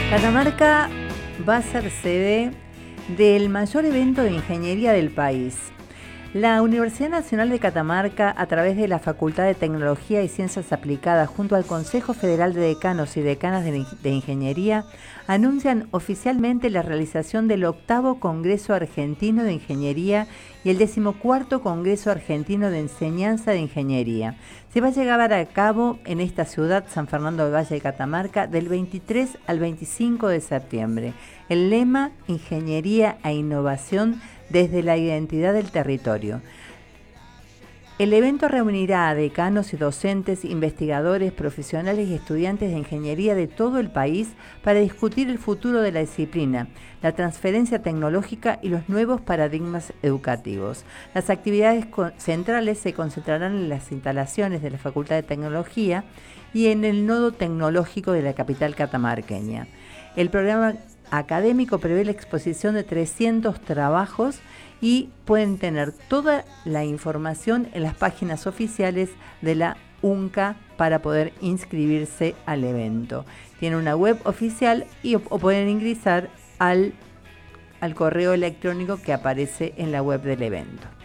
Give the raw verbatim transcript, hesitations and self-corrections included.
Catamarca va a ser sede del mayor evento de ingeniería del país. La Universidad Nacional de Catamarca, a través de la Facultad de Tecnología y Ciencias Aplicadas, junto al Consejo Federal de Decanos y Decanas de, de Ingeniería, anuncian oficialmente la realización del octavo Congreso Argentino de Ingeniería y el decimocuarto Congreso Argentino de Enseñanza de Ingeniería. Se va a llevar a cabo en esta ciudad, San Fernando del Valle de Catamarca, del veintitrés al veinticinco de septiembre. El lema: Ingeniería e Innovación desde la identidad del territorio. El evento reunirá a decanos y docentes, investigadores, profesionales y estudiantes de ingeniería de todo el país para discutir el futuro de la disciplina, la transferencia tecnológica y los nuevos paradigmas educativos. Las actividades centrales se concentrarán en las instalaciones de la Facultad de Tecnología y en el nodo tecnológico de la capital catamarqueña. El programa académico prevé la exposición de trescientos trabajos y pueden tener toda la información en las páginas oficiales de la UNCA para poder inscribirse al evento. Tiene una web oficial y o pueden ingresar al, al correo electrónico que aparece en la web del evento.